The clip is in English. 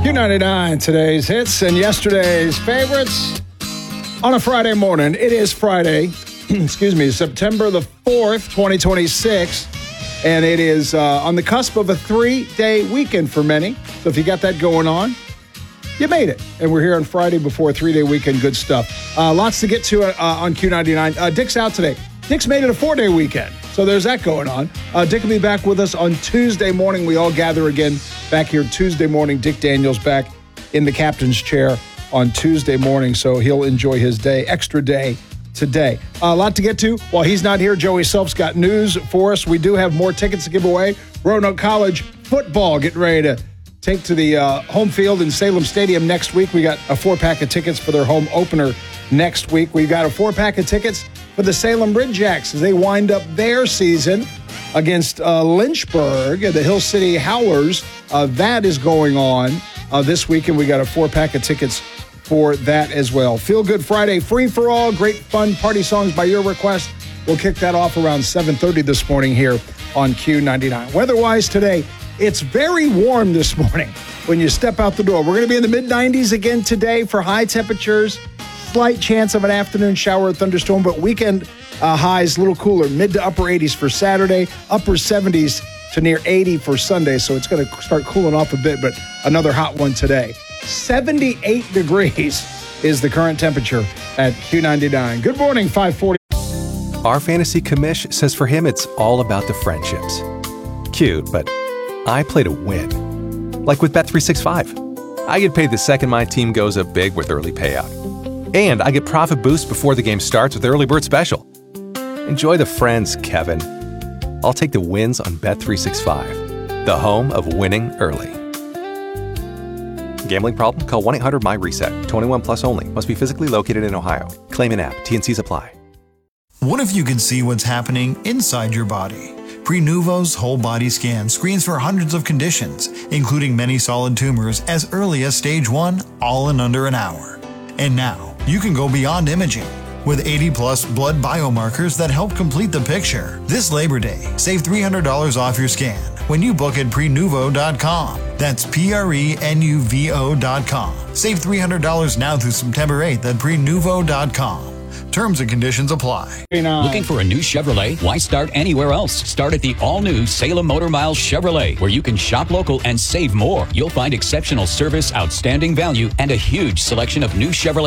Q99, today's hits and yesterday's favorites on a Friday morning. It is Friday, September the 4th, 2026, and it is on the cusp of a 3-day weekend for many. So if you got that going on, you made it. And we're here on Friday before a 3-day weekend. Good stuff. Lots to get to on Q99. Dick's out today. Dick's made it a 4-day weekend. So there's that going on. Dick will be back with us on Tuesday morning. We all gather again back here Tuesday morning. Dick Daniels back in the captain's chair on Tuesday morning. So he'll enjoy his day, extra day today. A lot to get to. While he's not here, Joey Self's got news for us. We do have more tickets to give away. Roanoke College football getting ready to take to the home field in Salem Stadium next week. We got a 4-pack of tickets for their home opener next week. We've got a 4-pack of tickets for the Salem Ridgejacks as they wind up their season against Lynchburg and the Hill City Howlers. That is going on this weekend. We got a 4-pack of tickets for that as well. Feel Good Friday, free for all, great fun party songs by your request. We'll kick that off around 7:30 this morning here on Q99. Weather-wise today, it's very warm this morning when you step out the door. We're going to be in the mid-90s again today for high temperatures. Slight chance of an afternoon shower or thunderstorm, but weekend highs a little cooler, mid to upper 80s for Saturday, upper 70s to near 80 for Sunday. So it's going to start cooling off a bit, but another hot one today. 78 degrees is the current temperature at Q99. Good morning, 540. Our fantasy commish says for him it's all about the friendships. Cute, but I play to win. Like with Bet365. I get paid the second my team goes up big with early payout. And I get profit boost before the game starts with Early Bird Special. Enjoy the friends, Kevin. I'll take the wins on Bet365, the home of winning early. Gambling problem? Call 1-800-MY-RESET. 21 plus only. Must be physically located in Ohio. Claim in app. T&Cs apply. What if you could see what's happening inside your body? Prenuvo's whole body scan screens for hundreds of conditions, including many solid tumors as early as stage 1, all in under an hour. And now, you can go beyond imaging with 80-plus blood biomarkers that help complete the picture. This Labor Day, save $300 off your scan when you book at Prenuvo.com. That's Prenuvo.com. Save $300 now through September 8th at Prenuvo.com. Terms and conditions apply. Looking for a new Chevrolet? Why start anywhere else? Start at the all-new Salem Motor Miles Chevrolet, where you can shop local and save more. You'll find exceptional service, outstanding value, and a huge selection of new Chevrolet